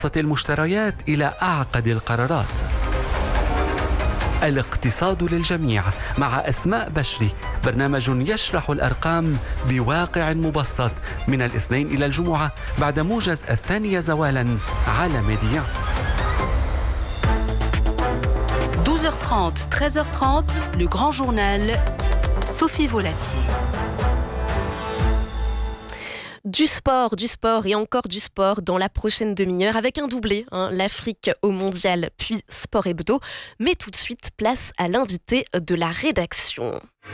المشتريات إلى أعقد القرارات. الاقتصاد للجميع مع أسماء بشري، برنامج يشرح الأرقام بواقع مبسط من الاثنين إلى الجمعة بعد موجز 2 زوالا على ميديا. 12h30, 13h30, le grand journal, Sophie Volatier. Du sport et encore du sport dans la prochaine demi-heure avec un doublé, l'Afrique au mondial puis Sport Hebdo. Mais tout de suite, place à l'invité de la rédaction.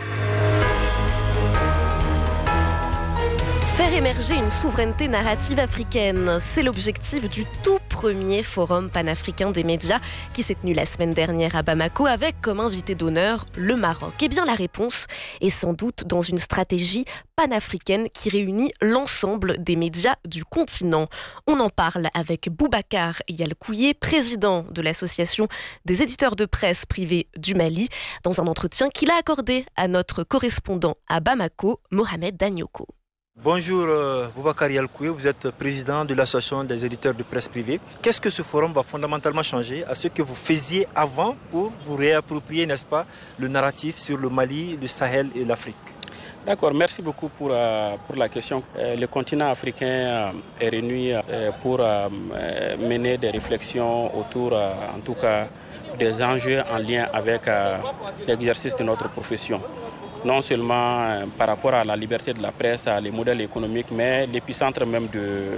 Faire émerger une souveraineté narrative africaine, c'est l'objectif du tout premier forum panafricain des médias qui s'est tenu la semaine dernière à Bamako avec comme invité d'honneur le Maroc. Eh bien la réponse est sans doute dans une stratégie panafricaine qui réunit l'ensemble des médias du continent. On en parle avec Boubacar Yalkouye, président de l'association des éditeurs de presse privés du Mali, dans un entretien qu'il a accordé à notre correspondant à Bamako, Mohamed Danyoko. Bonjour Boubacar Yalkouye, vous êtes président de l'association des éditeurs de presse privée. Qu'est-ce que ce forum va fondamentalement changer à ce que vous faisiez avant pour vous réapproprier, n'est-ce pas, le narratif sur le Mali, le Sahel et l'Afrique? D'accord, merci beaucoup pour la question. Le continent africain est réuni pour mener des réflexions autour, en tout cas, des enjeux en lien avec l'exercice de notre profession. Non seulement par rapport à la liberté de la presse, à les modèles économiques, mais l'épicentre même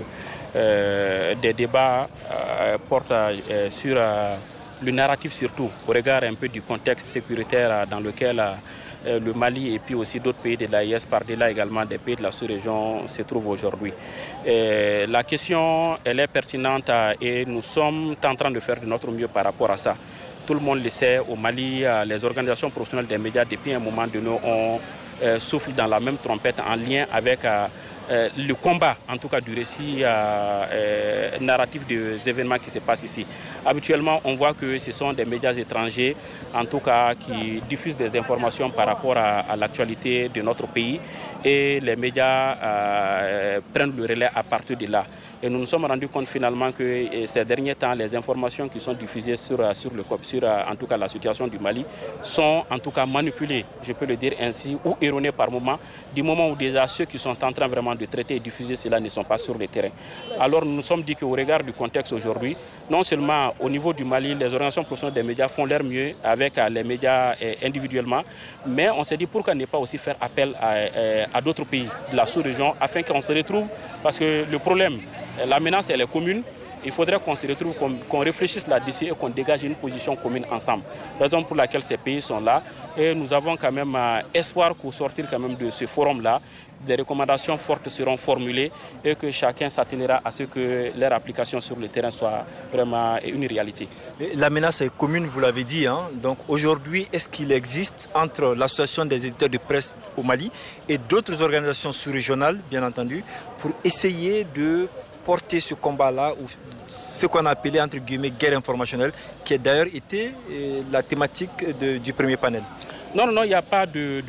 des débats porte sur le narratif surtout, au regard un peu du contexte sécuritaire dans lequel le Mali et puis aussi d'autres pays de l'AES, par-delà également des pays de la sous-région, se trouvent aujourd'hui. La question, elle est pertinente et nous sommes en train de faire de notre mieux par rapport à ça. Tout le monde le sait, au Mali, les organisations professionnelles des médias, depuis un moment donné, on souffle dans la même trompette en lien avec le combat, en tout cas du récit narratif des événements qui se passent ici. Habituellement, on voit que ce sont des médias étrangers, en tout cas, qui diffusent des informations par rapport à l'actualité de notre pays et les médias prennent le relais à partir de là. Et nous nous sommes rendus compte finalement que ces derniers temps, les informations qui sont diffusées sur en tout cas la situation du Mali sont en tout cas manipulées, je peux le dire ainsi, ou erronées par moment, du moment où déjà ceux qui sont en train vraiment de traiter et diffuser cela ne sont pas sur le terrain. Alors nous nous sommes dit qu'au regard du contexte aujourd'hui, non seulement au niveau du Mali, les organisations professionnelles des médias font leur mieux avec les médias individuellement, mais on s'est dit pourquoi ne pas aussi faire appel à d'autres pays de la sous-région afin qu'on se retrouve, parce que le problème, la menace elle est commune. Il faudrait qu'on se retrouve, qu'on réfléchisse là-dessus et qu'on dégage une position commune ensemble. Raison pour laquelle ces pays sont là. Et nous avons quand même espoir qu'au sortir quand même de ce forum-là, des recommandations fortes seront formulées et que chacun s'atténera à ce que leur application sur le terrain soit vraiment une réalité. La menace est commune, vous l'avez dit. Donc aujourd'hui, est-ce qu'il existe entre l'association des éditeurs de presse au Mali et d'autres organisations sous-régionales, bien entendu, pour essayer de porter ce combat-là, ou ce qu'on a appelé entre guillemets guerre informationnelle, qui a d'ailleurs été la thématique du premier panel? Non, il n'y a pas de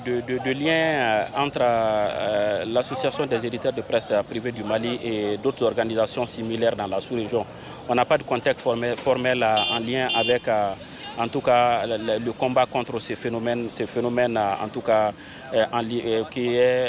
lien entre l'association des éditeurs de presse privés du Mali et d'autres organisations similaires dans la sous-région. On n'a pas de contexte formel en lien avec, en tout cas, le combat contre ces phénomènes en tout cas, qui est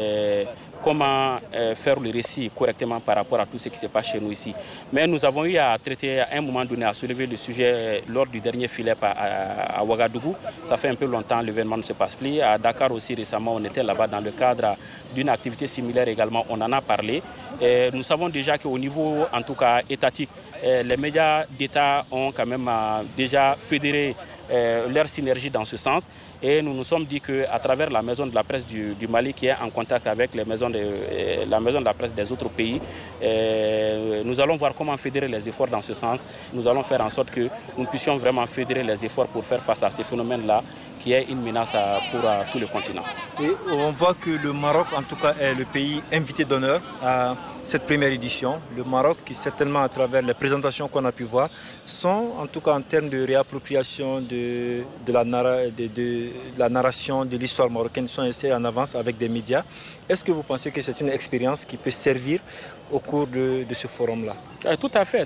comment faire le récit correctement par rapport à tout ce qui se passe chez nous ici. Mais nous avons eu à traiter à un moment donné, à soulever le sujet lors du dernier filet à Ouagadougou. Ça fait un peu longtemps, l'événement ne se passe plus. À Dakar aussi récemment, on était là-bas dans le cadre d'une activité similaire également. On en a parlé. Et nous savons déjà qu'au niveau, en tout cas étatique, les médias d'État ont quand même déjà fédéré leur synergie dans ce sens. Et nous nous sommes dit qu'à travers la maison de la presse du Mali qui est en contact avec la maison de la presse des autres pays, nous allons voir comment fédérer les efforts dans ce sens. Nous allons faire en sorte que nous puissions vraiment fédérer les efforts pour faire face à ces phénomènes-là qui est une menace pour tout le continent. Et on voit que le Maroc, en tout cas, est le pays invité d'honneur à cette première édition. Le Maroc, qui certainement à travers les présentations qu'on a pu voir, sont en tout cas en termes de réappropriation de la narration de l'histoire marocaine, sont assez en avance avec des médias. Est-ce que vous pensez que c'est une expérience qui peut servir au cours de ce forum-là? Tout à fait.